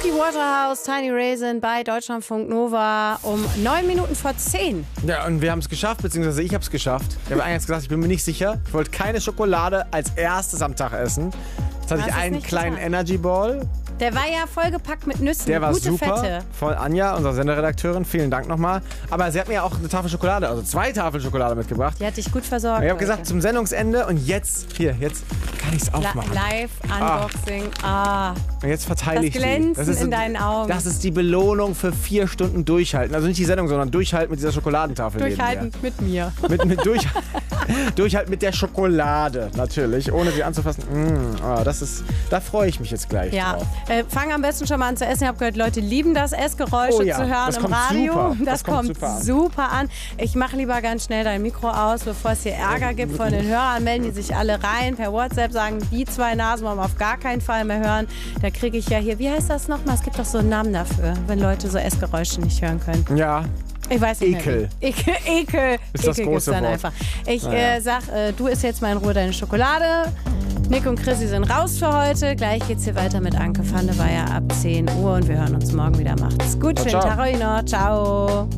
Susi Waterhouse, Tiny Raisin bei Deutschlandfunk Nova um 9 Minuten vor 10. Ja, und wir haben es geschafft, beziehungsweise ich habe es geschafft. Ich habe eingangs gesagt, ich bin mir nicht sicher. Ich wollte keine Schokolade als erstes am Tag essen. Jetzt hatte ich einen kleinen Energy Ball. Der war ja vollgepackt mit Nüssen. Der war gute super. Fette. Von Anja, unserer Senderedakteurin. Vielen Dank nochmal. Aber sie hat mir auch eine Tafel Schokolade, also 2 Tafeln Schokolade mitgebracht. Die hat dich gut versorgt. Ich habe gesagt, zum Sendungsende und jetzt kann ich es aufmachen. Live-Unboxing. Und jetzt verteile ich das Glänzen die. in deinen Augen. Das ist die Belohnung für 4 Stunden Durchhalten. Also nicht die Sendung, sondern Durchhalten mit dieser Schokoladentafel. Durchhalten mit mir. Durchhalten mit der Schokolade, natürlich, ohne sie anzufassen. Da freue ich mich jetzt gleich drauf. Fang am besten schon mal an zu essen. Ich habe gehört, Leute lieben das, Essgeräusche zu hören im Radio. Super. Das kommt super an. Ich mache lieber ganz schnell dein Mikro aus, bevor es hier Ärger gibt von den Hörern. Melden die sich alle rein per WhatsApp, sagen, die 2 Nasen wollen wir auf gar keinen Fall mehr hören. Da kriege ich ja hier, wie heißt das nochmal? Es gibt doch so einen Namen dafür, wenn Leute so Essgeräusche nicht hören können. Ja. Ich weiß nicht Ekel. Ekel ist das große dann Wort. Einfach. Ich sag, du isst jetzt mal in Ruhe deine Schokolade. Nick und Chrissy sind raus für heute. Gleich geht's hier weiter mit Anke van der Weyer ab 10 Uhr und wir hören uns morgen wieder. Macht's gut. Schönen Tag euch noch. Ciao.